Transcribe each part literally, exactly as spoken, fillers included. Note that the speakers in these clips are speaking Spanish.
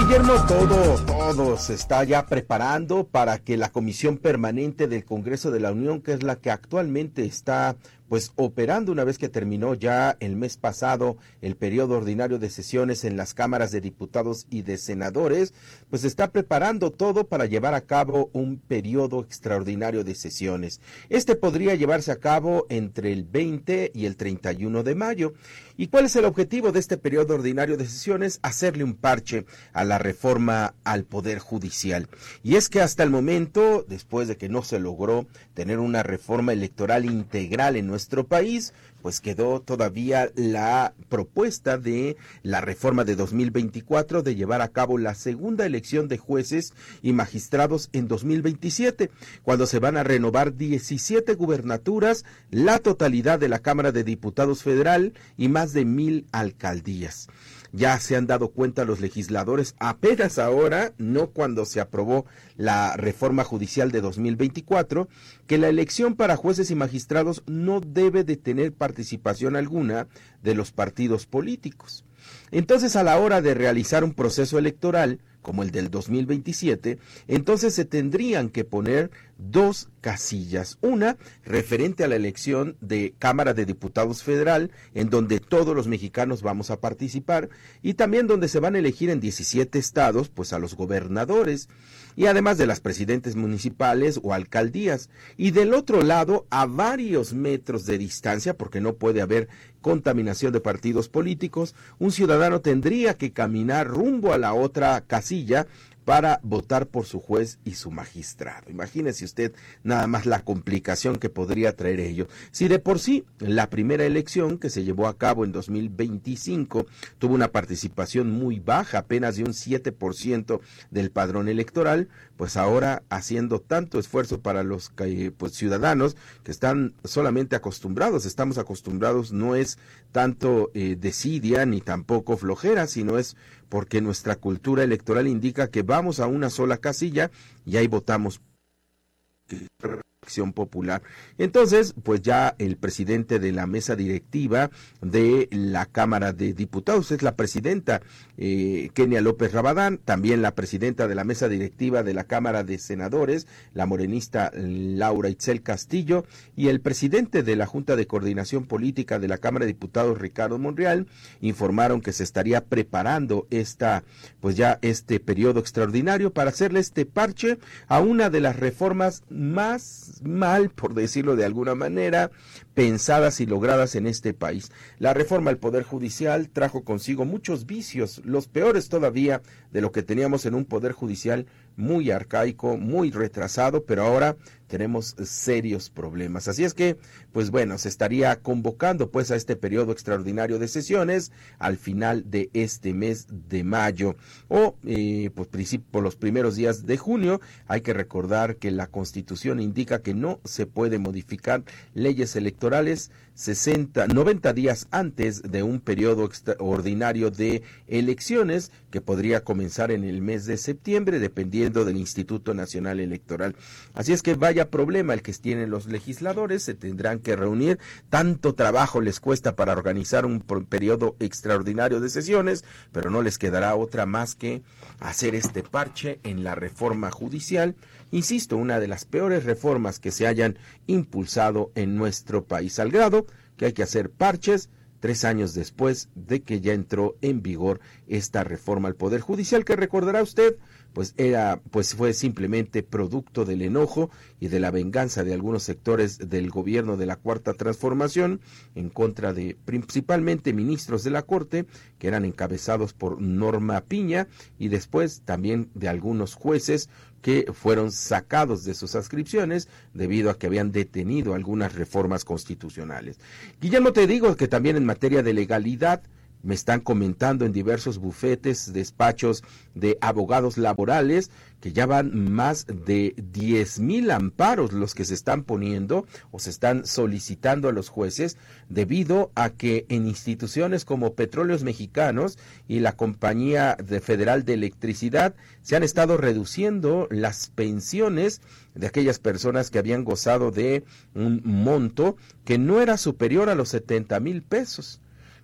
Guillermo, todo, todo se está ya preparando para que la Comisión Permanente del Congreso de la Unión, que es la que actualmente está pues operando una vez que terminó ya el mes pasado el periodo ordinario de sesiones en las cámaras de diputados y de senadores, pues está preparando todo para llevar a cabo un periodo extraordinario de sesiones. Este podría llevarse a cabo entre el veinte y el treinta y uno de mayo. ¿Y cuál es el objetivo de este periodo ordinario de sesiones? Hacerle un parche a la reforma al Poder Judicial. Y es que hasta el momento, después de que no se logró tener una reforma electoral integral en nuestro país, pues quedó todavía la propuesta de la reforma de dos mil veinticuatro de llevar a cabo la segunda elección de jueces y magistrados en dos mil veintisiete, cuando se van a renovar diecisiete gubernaturas, la totalidad de la Cámara de Diputados Federal y más de mil alcaldías. Ya se han dado cuenta los legisladores apenas ahora, no cuando se aprobó la reforma judicial de dos mil veinticuatro, que la elección para jueces y magistrados no debe de tener participación alguna de los partidos políticos. Entonces, a la hora de realizar un proceso electoral, como el del dos mil veintisiete, entonces se tendrían que poner dos casillas. Una referente a la elección de Cámara de Diputados Federal, en donde todos los mexicanos vamos a participar, y también donde se van a elegir en diecisiete estados, pues a los gobernadores, y además de las presidentes municipales o alcaldías. Y del otro lado, a varios metros de distancia, porque no puede haber contaminación de partidos políticos, un ciudadano tendría que caminar rumbo a la otra casilla para votar por su juez y su magistrado. Imagínese usted nada más la complicación que podría traer ello. Si de por sí la primera elección, que se llevó a cabo en dos mil veinticinco, tuvo una participación muy baja, apenas de un siete por ciento del padrón electoral, pues ahora haciendo tanto esfuerzo para los pues, ciudadanos que están solamente acostumbrados, estamos acostumbrados, no es tanto eh, desidia ni tampoco flojera, sino es porque nuestra cultura electoral indica que vamos a una sola casilla y ahí votamos acción popular. Entonces, pues ya el presidente de la mesa directiva de la Cámara de Diputados es la presidenta eh, Kenia López Rabadán, también la presidenta de la mesa directiva de la Cámara de Senadores, la morenista Laura Itzel Castillo, y el presidente de la Junta de Coordinación Política de la Cámara de Diputados, Ricardo Monreal, informaron que se estaría preparando esta, pues ya este periodo extraordinario para hacerle este parche a una de las reformas más mal, por decirlo de alguna manera, pensadas y logradas en este país. La reforma al Poder Judicial trajo consigo muchos vicios, los peores todavía de lo que teníamos en un Poder Judicial muy arcaico, muy retrasado, pero ahora tenemos serios problemas. Así es que, pues bueno, se estaría convocando pues a este periodo extraordinario de sesiones al final de este mes de mayo o eh, pues por los primeros días de junio. Hay que recordar que la Constitución indica que no se puede modificar leyes electorales sesenta, noventa días antes de un periodo extraordinario de elecciones que podría comenzar en el mes de septiembre dependiendo del Instituto Nacional Electoral. Así es que vaya problema el que tienen los legisladores, se tendrán que reunir, tanto trabajo les cuesta para organizar un periodo extraordinario de sesiones, pero no les quedará otra más que hacer este parche en la reforma judicial. Insisto, una de las peores reformas que se hayan impulsado en nuestro país, al grado que hay que hacer parches tres años después de que ya entró en vigor esta reforma al Poder Judicial, que recordará usted, pues era, pues fue simplemente producto del enojo y de la venganza de algunos sectores del gobierno de la Cuarta Transformación en contra de principalmente ministros de la Corte, que eran encabezados por Norma Piña, y después también de algunos jueces que fueron sacados de sus adscripciones debido a que habían detenido algunas reformas constitucionales. Guillermo, te digo que también en materia de legalidad, me están comentando en diversos bufetes, despachos de abogados laborales, que ya van más de diez mil amparos los que se están poniendo o se están solicitando a los jueces debido a que en instituciones como Petróleos Mexicanos y la Compañía de Federal de Electricidad se han estado reduciendo las pensiones de aquellas personas que habían gozado de un monto que no era superior a los setenta mil pesos.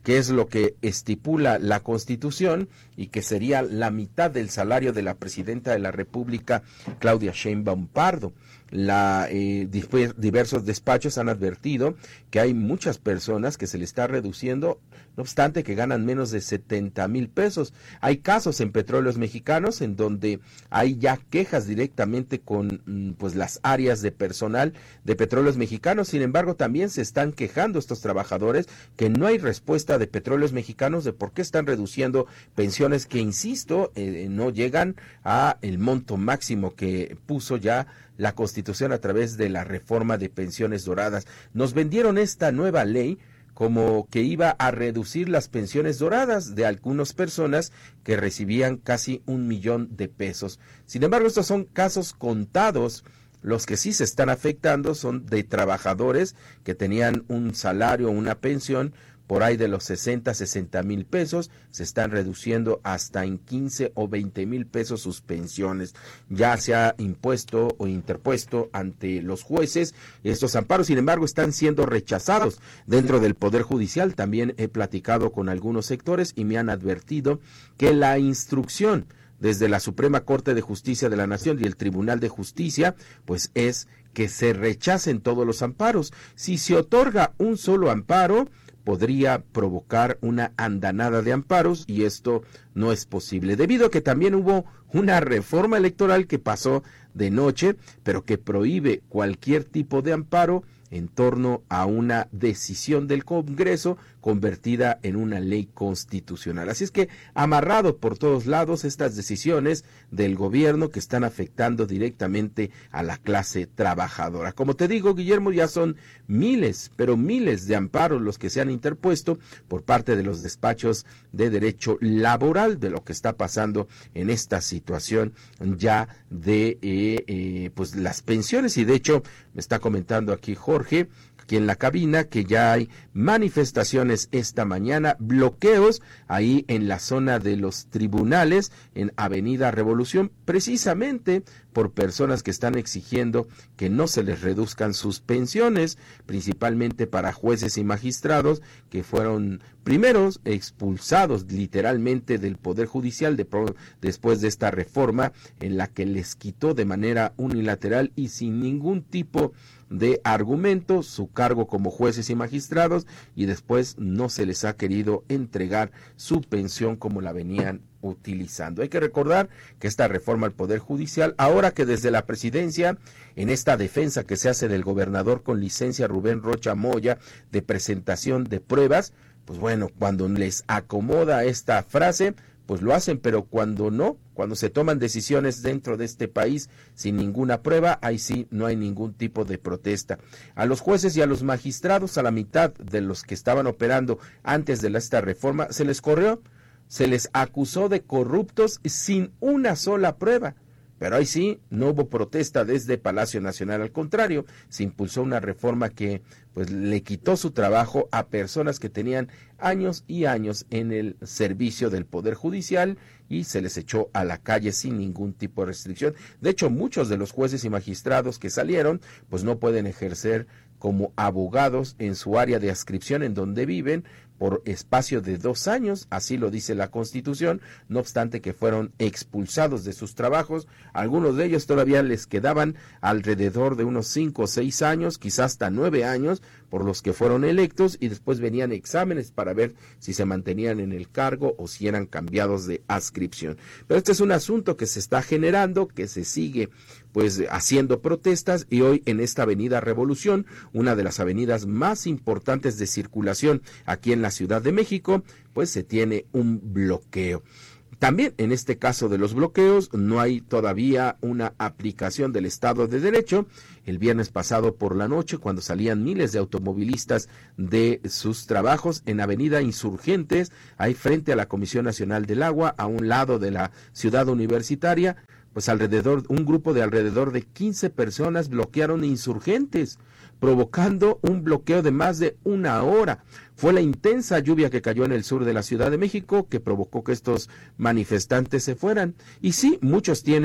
que es lo que estipula la Constitución y que sería la mitad del salario de la presidenta de la República, Claudia Sheinbaum Pardo. La, eh, diversos despachos han advertido que hay muchas personas que se le está reduciendo, no obstante que ganan menos de setenta mil pesos. Hay casos en Petróleos Mexicanos en donde hay ya quejas directamente con pues las áreas de personal de Petróleos Mexicanos. Sin embargo, también se están quejando estos trabajadores que no hay respuesta de Petróleos Mexicanos de por qué están reduciendo pensiones que, insisto, eh, no llegan a el monto máximo que puso ya la Constitución a través de la reforma de pensiones doradas. Nos vendieron esta nueva ley como que iba a reducir las pensiones doradas de algunas personas que recibían casi un millón de pesos. Sin embargo, estos son casos contados. Los que sí se están afectando son de trabajadores que tenían un salario o una pensión por ahí de los sesenta, sesenta mil pesos, se están reduciendo hasta en quince o veinte mil pesos sus pensiones. Ya se ha impuesto o interpuesto ante los jueces estos amparos, sin embargo están siendo rechazados dentro del Poder Judicial. También he platicado con algunos sectores y me han advertido que la instrucción desde la Suprema Corte de Justicia de la Nación y el Tribunal de Justicia, pues es que se rechacen todos los amparos. Si se otorga un solo amparo, podría provocar una andanada de amparos y esto no es posible, debido a que también hubo una reforma electoral que pasó de noche, pero que prohíbe cualquier tipo de amparo en torno a una decisión del Congreso convertida en una ley constitucional. Así es que amarrado por todos lados estas decisiones del gobierno que están afectando directamente a la clase trabajadora. Como te digo, Guillermo, ya son miles, pero miles de amparos los que se han interpuesto por parte de los despachos de derecho laboral de lo que está pasando en esta situación ya de eh, eh, pues las pensiones. Y de hecho me está comentando aquí Jorge, aquí en la cabina, que ya hay manifestaciones esta mañana, bloqueos ahí en la zona de los tribunales, en Avenida Revolución, precisamente por personas que están exigiendo que no se les reduzcan sus pensiones, principalmente para jueces y magistrados que fueron primeros expulsados literalmente del Poder Judicial de pro, después de esta reforma en la que les quitó de manera unilateral y sin ningún tipo de argumento su cargo como jueces y magistrados, y después no se les ha querido entregar su pensión como la venían utilizando. Hay que recordar que esta reforma al Poder Judicial, ahora que desde la presidencia, en esta defensa que se hace del gobernador con licencia Rubén Rocha Moya de presentación de pruebas, pues bueno, cuando les acomoda esta frase, pues lo hacen, pero cuando no, cuando se toman decisiones dentro de este país sin ninguna prueba, ahí sí no hay ningún tipo de protesta. A los jueces y a los magistrados, a la mitad de los que estaban operando antes de esta reforma, se les corrió, se les acusó de corruptos sin una sola prueba. Pero ahí sí, no hubo protesta desde Palacio Nacional, al contrario, se impulsó una reforma que pues le quitó su trabajo a personas que tenían años y años en el servicio del Poder Judicial y se les echó a la calle sin ningún tipo de restricción. De hecho, muchos de los jueces y magistrados que salieron, pues no pueden ejercer como abogados en su área de adscripción en donde viven por espacio de dos años, así lo dice la Constitución, no obstante que fueron expulsados de sus trabajos. Algunos de ellos todavía les quedaban alrededor de unos cinco o seis años, quizás hasta nueve años, por los que fueron electos, y después venían exámenes para ver si se mantenían en el cargo o si eran cambiados de adscripción. Pero este es un asunto que se está generando, que se sigue pues haciendo protestas, y hoy en esta Avenida Revolución, una de las avenidas más importantes de circulación aquí en la Ciudad de México, pues se tiene un bloqueo. También en este caso de los bloqueos no hay todavía una aplicación del Estado de Derecho. El viernes pasado por la noche, cuando salían miles de automovilistas de sus trabajos en Avenida Insurgentes, ahí frente a la Comisión Nacional del Agua, a un lado de la Ciudad Universitaria, pues alrededor, un grupo de alrededor de quince personas bloquearon Insurgentes, provocando un bloqueo de más de una hora. Fue la intensa lluvia que cayó en el sur de la Ciudad de México que provocó que estos manifestantes se fueran. Y sí, muchos tienen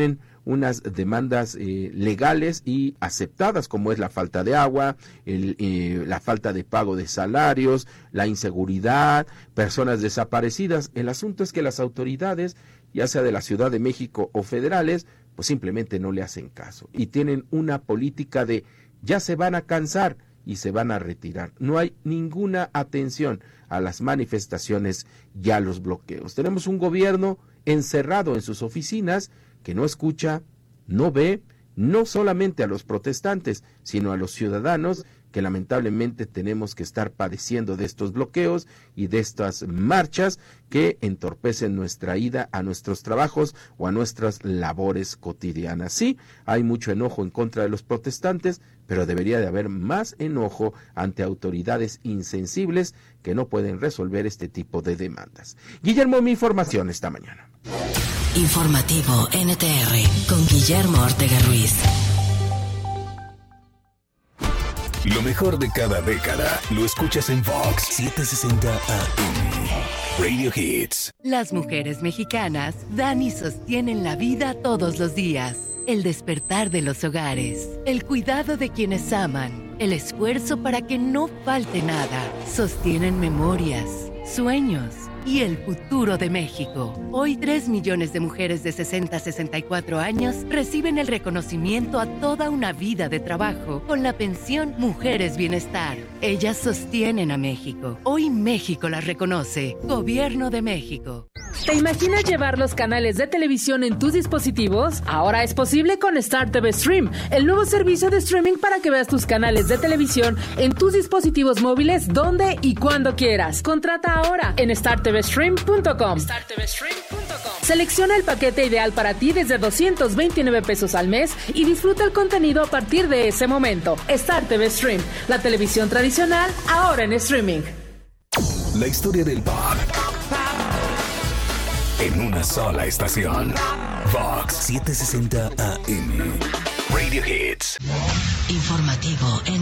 unas demandas eh, legales y aceptadas, como es la falta de agua, el, eh, la falta de pago de salarios, la inseguridad, personas desaparecidas. El asunto es que las autoridades, ya sea de la Ciudad de México o federales, pues simplemente no le hacen caso y tienen una política de ya se van a cansar y se van a retirar. No hay ninguna atención a las manifestaciones y a los bloqueos. Tenemos un gobierno encerrado en sus oficinas que no escucha, no ve, no solamente a los protestantes, sino a los ciudadanos que lamentablemente tenemos que estar padeciendo de estos bloqueos y de estas marchas que entorpecen nuestra ida a nuestros trabajos o a nuestras labores cotidianas. Sí, hay mucho enojo en contra de los protestantes, pero debería de haber más enojo ante autoridades insensibles que no pueden resolver este tipo de demandas. Guillermo, mi información esta mañana. Informativo N T R con Guillermo Ortega Ruiz. Lo mejor de cada década lo escuchas en Vox setecientos sesenta A M. Radio Hits. Las mujeres mexicanas dan y sostienen la vida todos los días. El despertar de los hogares, el cuidado de quienes aman, el esfuerzo para que no falte nada. Sostienen memorias, sueños y el futuro de México. Hoy tres millones de mujeres de sesenta a sesenta y cuatro años reciben el reconocimiento a toda una vida de trabajo con la pensión Mujeres Bienestar. Ellas sostienen a México. Hoy México las reconoce. Gobierno de México. ¿Te imaginas llevar los canales de televisión en tus dispositivos? Ahora es posible con Star T V Stream, el nuevo servicio de streaming para que veas tus canales de televisión en tus dispositivos móviles donde y cuando quieras. Contrata ahora en star t v stream punto com. star t v stream punto com. Selecciona el paquete ideal para ti desde doscientos veintinueve pesos al mes y disfruta el contenido a partir de ese momento. Star T V Stream, la televisión tradicional ahora en streaming. La historia del pop en una sola estación. Vox setecientos sesenta A M. Radio Hits. Informativo en